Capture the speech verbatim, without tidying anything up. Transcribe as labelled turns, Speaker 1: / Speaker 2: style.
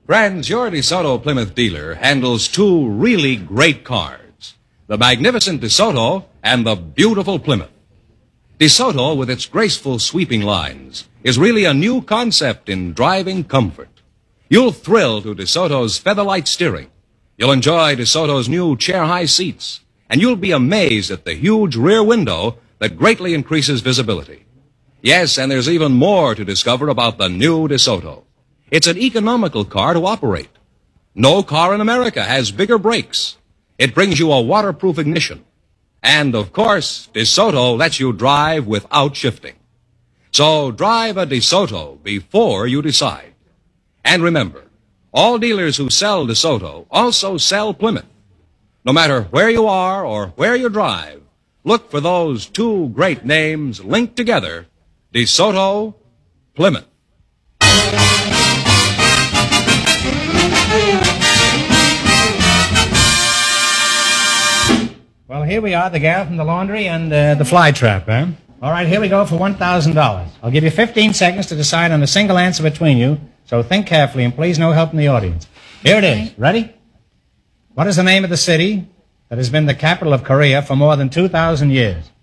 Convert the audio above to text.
Speaker 1: Friends, your DeSoto Plymouth dealer handles two really great cars, the magnificent DeSoto and the beautiful Plymouth. DeSoto, with its graceful sweeping lines, is really a new concept in driving comfort. You'll thrill to DeSoto's featherlight steering. You'll enjoy DeSoto's new chair-high seats, and you'll be amazed at the huge rear window that greatly increases visibility. Yes, and there's even more to discover about the new DeSoto. It's an economical car to operate. No car in America has bigger brakes. It brings you a waterproof ignition. And, of course, DeSoto lets you drive without shifting. So drive a DeSoto before you decide. And remember, all dealers who sell DeSoto also sell Plymouth. No matter where you are or where you drive, look for those two great names linked together, DeSoto, Plymouth.
Speaker 2: Well, here we are, the gal from the laundry and uh, the fly trap, eh? All right, here we go for one thousand dollars. I'll give you fifteen seconds to decide on a single answer between you, so think carefully and please no help from the audience. Here it is. Ready? What is the name of the city that has been the capital of Korea for more than two thousand years?